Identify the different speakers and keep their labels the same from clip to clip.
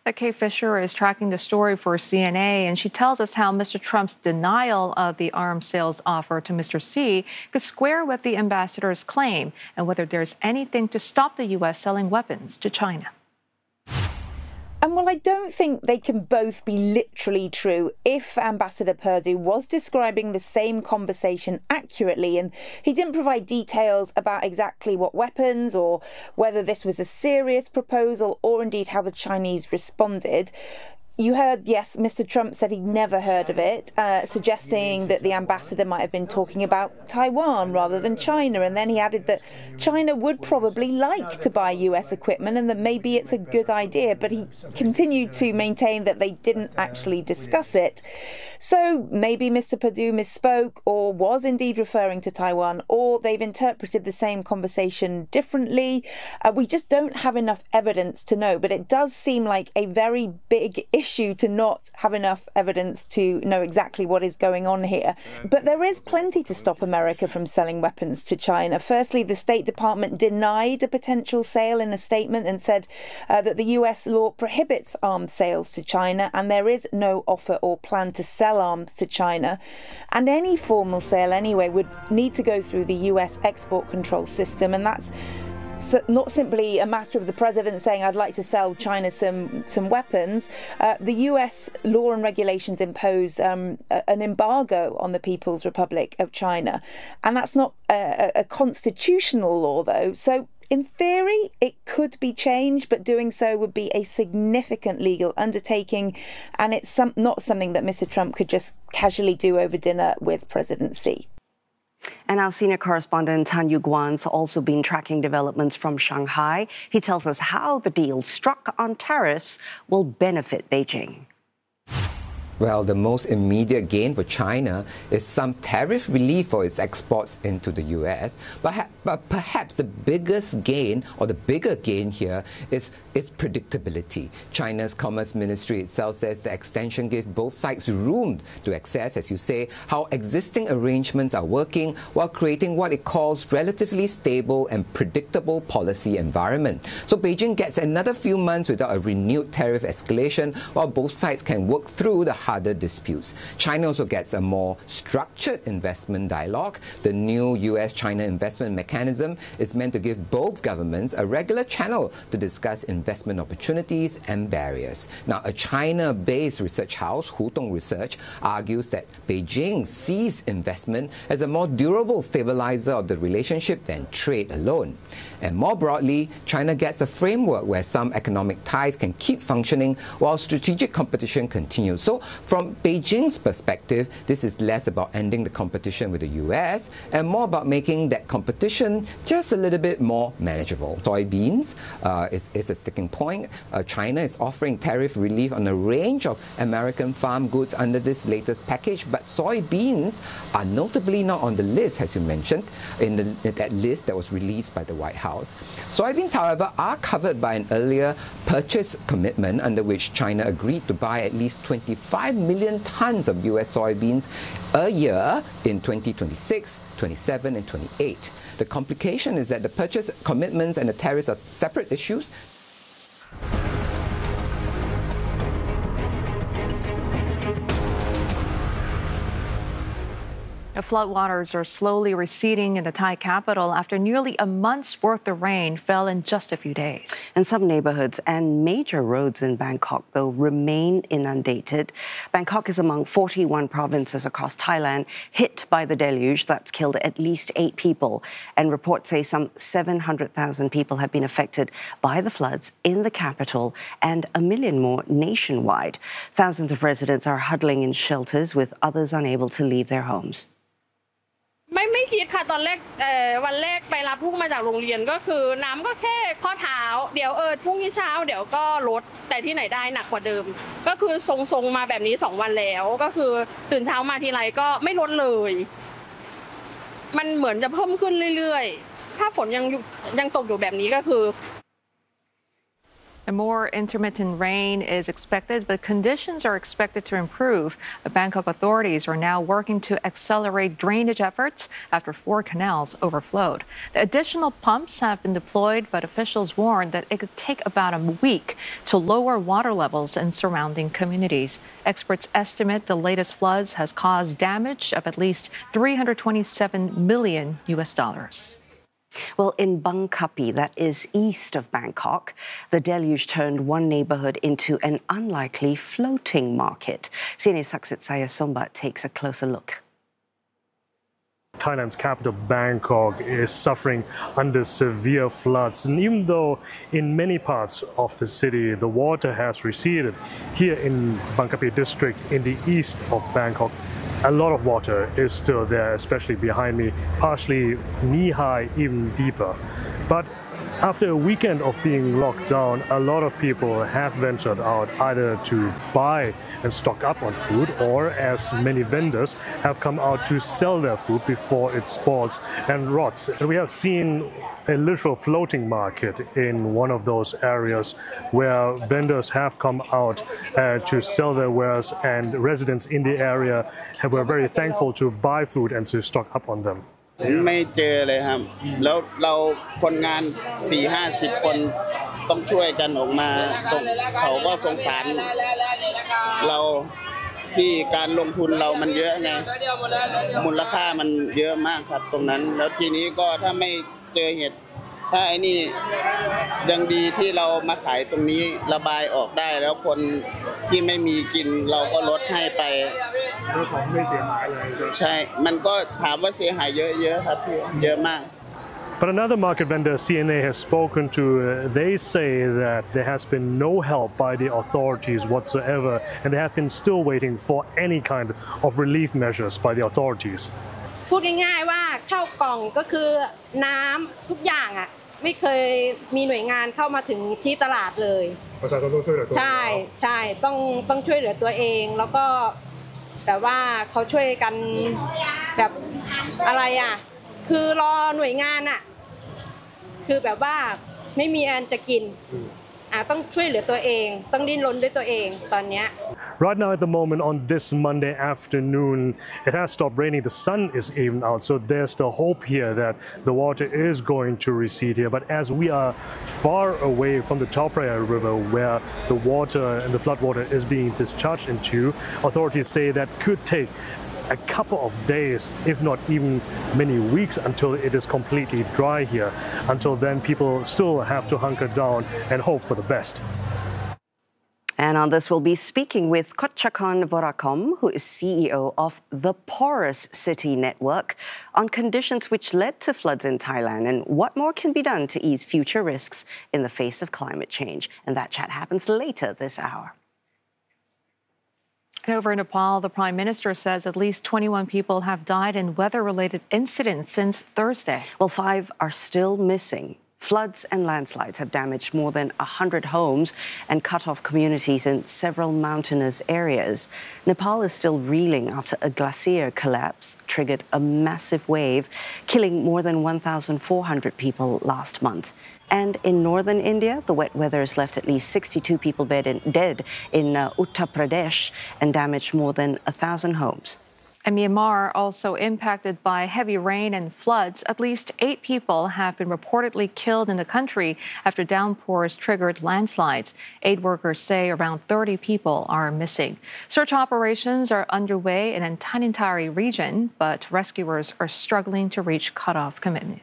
Speaker 1: Kate Fisher is tracking the story for CNA, and she tells us how Mr. Trump's denial of the arms sales offer to Mr. Xi could square with the ambassador's claim and whether there's anything to stop the U.S. selling weapons to China.
Speaker 2: And while I don't think they can both be literally true, if Ambassador Perdue was describing the same conversation accurately and he didn't provide details about exactly what weapons or whether this was a serious proposal or indeed how the Chinese responded, you heard, yes, Mr. Trump said he'd never heard of it, suggesting that the ambassador might have been talking about Taiwan rather than China. And then he added that China would probably like to buy US equipment and that maybe it's a good idea. But he continued to maintain that they didn't actually discuss it. So maybe Mr. Perdue misspoke or was indeed referring to Taiwan, or they've interpreted the same conversation differently. We just don't have enough evidence to know. But it does seem like a very big issue to not have enough evidence to know exactly what is going on here. But there is plenty to stop America from selling weapons to China. Firstly, the State Department denied a potential sale in a statement and said that the US law prohibits arms sales to China and there is no offer or plan to sell arms to China. And any formal sale anyway would need to go through the US export control system, and that's not simply a matter of the president saying I'd like to sell China some weapons. The US law and regulations impose an embargo on the People's Republic of China, and that's not a constitutional law though. So in theory, it could be changed, but doing so would be a significant legal undertaking, and it's not something that Mr. Trump could just casually do over dinner with President Xi.
Speaker 3: And our senior correspondent Tan Yu Guan's also been tracking developments from Shanghai. He tells us how the deal struck on tariffs will benefit Beijing.
Speaker 4: Well, the most immediate gain for China is some tariff relief for its exports into the US. But perhaps the biggest gain, or the bigger gain here, is its predictability. China's Commerce Ministry itself says the extension gives both sides room to assess, as you say, how existing arrangements are working while creating what it calls relatively stable and predictable policy environment. So Beijing gets another few months without a renewed tariff escalation while both sides can work through the harder disputes. China also gets a more structured investment dialogue. The new US-China investment mechanism is meant to give both governments a regular channel to discuss investment opportunities and barriers. Now, a China-based research house, Hutong Research, argues that Beijing sees investment as a more durable stabilizer of the relationship than trade alone. And more broadly, China gets a framework where some economic ties can keep functioning while strategic competition continues. So from Beijing's perspective, this is less about ending the competition with the US and more about making that competition just a little bit more manageable. Soybeans is a sticking point. China is offering tariff relief on a range of American farm goods under this latest package, but soybeans are notably not on the list, as you mentioned, in that list that was released by the White House. Soybeans, however, are covered by an earlier purchase commitment under which China agreed to buy at least 25 million tons of US soybeans a year in 2026, 27 and 28. The complication is that the purchase commitments and the tariffs are separate issues.
Speaker 1: The floodwaters are slowly receding in the Thai capital after nearly a month's worth of rain fell in just a few days.
Speaker 3: And some neighborhoods and major roads in Bangkok, though, remain inundated. Bangkok is among 41 provinces across Thailand hit by the deluge that's killed at least 8 people. And reports say some 700,000 people have been affected by the floods in the capital and 1 million more nationwide. Thousands of residents are huddling in shelters with others unable to leave their homes.
Speaker 5: ไม่คิดค่ะตอนแรกวันแรกไปรับลูกมาจากโรงเรียนก็คือน้ำก็แค่ข้อเท้าเดี๋ยวพรุ่งนี้เช้าเดี๋ยวก็ลดแต่ที่ไหนได้หนักกว่าเดิมก็คือทรงๆมาแบบนี้2วันแล้วก็คือตื่นเช้ามาทีไรก็ไม่ลดเลยมันเหมือนจะเพิ่มขึ้นเรื่อยๆถ้าฝนยังตกอยู่แบบนี้ก็คือ
Speaker 1: And more intermittent rain is expected, but conditions are expected to improve. The Bangkok authorities are now working to accelerate drainage efforts after 4 canals overflowed. The additional pumps have been deployed, but officials warned that it could take about a week to lower water levels in surrounding communities. Experts estimate the latest floods has caused damage of at least $327 million.
Speaker 3: Well, in Bang Kapi, that is east of Bangkok, the deluge turned one neighborhood into an unlikely floating market. CNA Saksit Sayasombat takes a closer look.
Speaker 6: Thailand's capital, Bangkok, is suffering under severe floods. And even though in many parts of the city the water has receded, here in Bang Kapi district in the east of Bangkok, a lot of water is still there, especially behind me, partially knee-high, even deeper. But after a weekend of being locked down, a lot of people have ventured out either to buy and stock up on food, or as many vendors have come out to sell their food before it spoils and rots. And we have seen a literal floating market in one of those areas where vendors have come out to sell their wares, and residents in the area were very thankful to buy food and to stock up on them.
Speaker 7: ไม่เจอเลยครับแล้วเราคนงาน 4-50 คนต้องช่วยกันออกมาส่งเขาก็สงสารเราที่การลงทุนเรามันเยอะไงมูลค่ามันเยอะมากครับตรงนั้นแล้วทีนี้ก็ถ้าไม่เจอเหตุถ้าไอ้นี่ยังดีที่เรามาขายตรงนี้ระบายออกได้แล้วคนที่ไม่มีกินเราก็ลดให้ไปของไม่เสียหายเลยใช่มันก็ถามว่าเสียหายเยอะๆครับพี่เยอะมาก
Speaker 6: But another market vendor CNA has spoken to, they say that there has been no help by the authorities whatsoever, and they have been still waiting for any kind of relief measures by the authorities.
Speaker 8: พูดง่ายๆว่าข้าวกล่องก็คือน้ำทุกอย่างอ่ะไม่เคยมีหน่วยงานเข้ามาถึงที่ตลาดเลยประชาชนต้องช่วยเหลือตัวเองใช่ต้องช่วยเหลือตัวเองแล้วก็แต่ว่าเขาช่วยกันแบบอะไรอ่ะคือรอหน่วยงานอ่ะคือแบบว่าไม่มีอันจะกินต้องช่วยเหลือตัวเองต้องดิ้นรนด้วยตัวเองตอนเนี้ย
Speaker 6: Right now at the moment on this Monday afternoon, it has stopped raining. The sun is even out, so there's the hope here that the water is going to recede here. But as we are far away from the Chao Phraya River, where the water and the floodwater is being discharged into, authorities say that could take a couple of days, if not even many weeks, until it is completely dry here. Until then, people still have to hunker down and hope for the best.
Speaker 3: And on this, we'll be speaking with Kotchakorn Vorakom, who is CEO of the Porous City Network, on conditions which led to floods in Thailand and what more can be done to ease future risks in the face of climate change. And that chat happens later this hour.
Speaker 1: And over in Nepal, the Prime Minister says at least 21 people have died in weather-related incidents since Thursday.
Speaker 3: Well, 5 are still missing. Floods and landslides have damaged more than 100 homes and cut off communities in several mountainous areas. Nepal is still reeling after a glacier collapse triggered a massive wave, killing more than 1,400 people last month. And in northern India, the wet weather has left at least 62 people dead in Uttar Pradesh and damaged more than 1,000 homes.
Speaker 1: And Myanmar, also impacted by heavy rain and floods. At least 8 people have been reportedly killed in the country after downpours triggered landslides. Aid workers say around 30 people are missing. Search operations are underway in Tanintari region, but rescuers are struggling to reach cutoff commitments.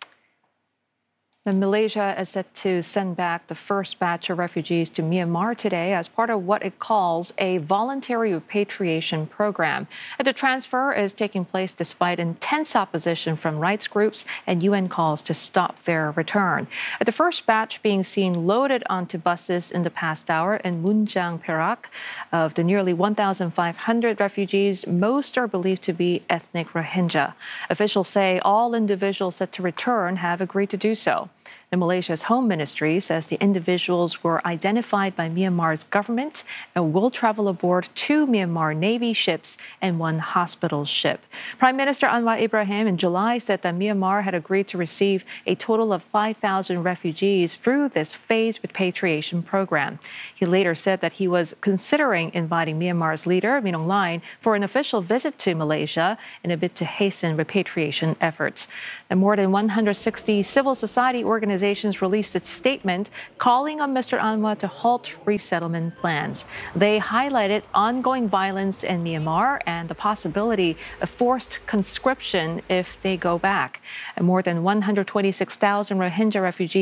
Speaker 1: Malaysia is set to send back the first batch of refugees to Myanmar today as part of what it calls a voluntary repatriation program. And the transfer is taking place despite intense opposition from rights groups and UN calls to stop their return. The first batch being seen loaded onto buses in the past hour in Munjang, Perak. Of the nearly 1,500 refugees, most are believed to be ethnic Rohingya. Officials say all individuals set to return have agreed to do so. And Malaysia's Home Ministry says the individuals were identified by Myanmar's government and will travel aboard 2 Myanmar Navy ships and 1 hospital ship. Prime Minister Anwar Ibrahim in July said that Myanmar had agreed to receive a total of 5,000 refugees through this phased repatriation program. He later said that he was considering inviting Myanmar's leader, Min Aung Hlaing, for an official visit to Malaysia in a bid to hasten repatriation efforts. And more than 160 civil society organizations released a statement calling on Mr. Anwar to halt resettlement plans. They highlighted ongoing violence in Myanmar and the possibility of forced conscription if they go back. And more than 126,000 Rohingya refugees